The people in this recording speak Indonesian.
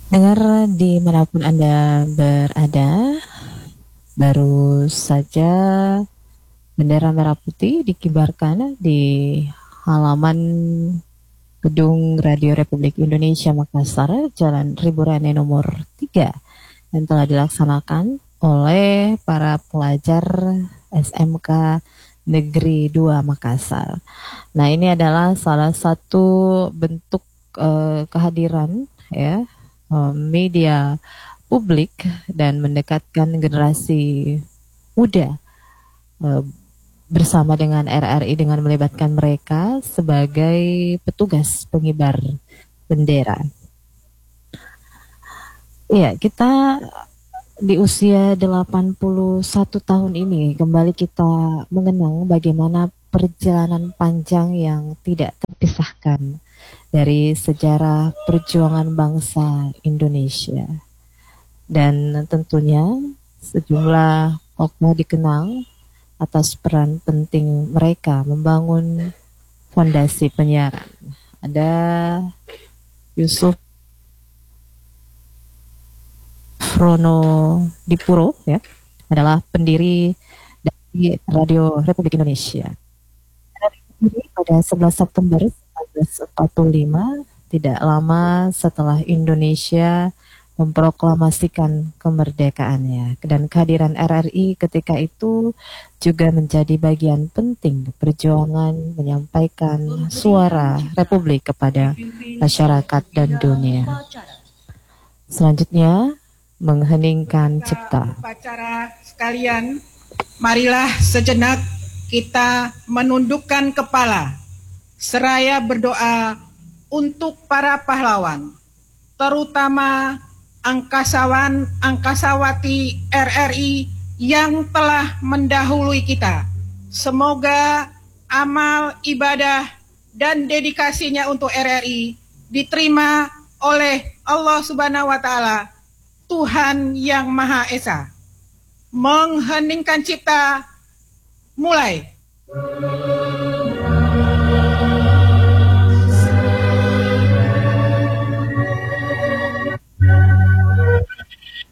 Dengar dimanapun Anda berada, baru saja bendera merah putih dikibarkan di halaman Gedung Radio Republik Indonesia Makassar, Jalan Riburane nomor 3, dan telah dilaksanakan oleh para pelajar SMK Negeri 2 Makassar. Nah, ini adalah salah satu bentuk kehadiran ya media publik dan mendekatkan generasi muda eh, bersama dengan RRI dengan melibatkan mereka sebagai petugas pengibar bendera. Iya, kita di usia 81 tahun ini kembali kita mengenang bagaimana perjalanan panjang yang tidak terpisahkan dari sejarah perjuangan bangsa Indonesia. Dan tentunya sejumlah tokoh dikenal atas peran penting mereka membangun fondasi penyiaran. Ada Yusuf Frono Dipuro ya, adalah pendiri dari Radio Republik Indonesia. Jadi pada 11 September 1945, tidak lama setelah Indonesia memproklamasikan kemerdekaannya, dan kehadiran RRI ketika itu juga menjadi bagian penting perjuangan menyampaikan suara Republik kepada masyarakat dan dunia. Selanjutnya, mengheningkan cipta. Upacara sekalian, marilah sejenak kita menundukkan kepala seraya berdoa untuk para pahlawan, terutama angkasawan angkasawati RRI yang telah mendahului kita. Semoga amal ibadah dan dedikasinya untuk RRI diterima oleh Allah Subhanahu wa taala, Tuhan yang Maha Esa. Mengheningkan cipta, mulai.